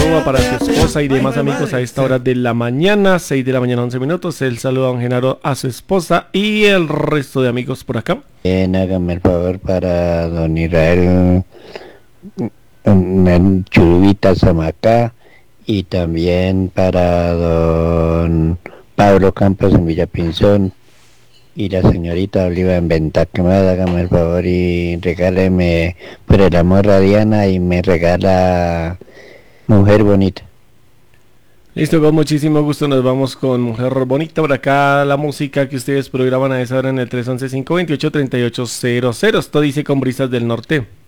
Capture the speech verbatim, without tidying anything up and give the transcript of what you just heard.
saludo para su esposa y demás amigos a esta hora de la mañana, seis de la mañana, once minutos. El saludo a don Genaro, a su esposa y el resto de amigos por acá. Bien, hágame el favor para don Israel um, Churubita Zamacá y también para don Pablo Campos en Villapinzón y la señorita Oliva en Ventaquemada. Hágame el favor y regáleme por el amor a Diana y me regala Mujer Bonita. Listo, con muchísimo gusto nos vamos con Mujer Bonita. Por acá la música que ustedes programan a esa hora en el tres once, cinco veintiocho, treinta y ocho cero cero. Esto dice Con Brisas del Norte.